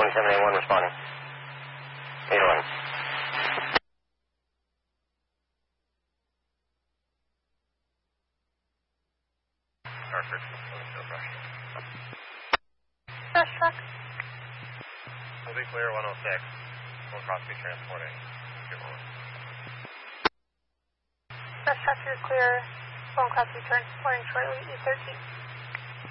2781 responding. 801. Hartford, Fresh truck. will be clear 106. Will Crosby transporting. Fresh truck is clear. Phone Crosby transporting shortly, 813.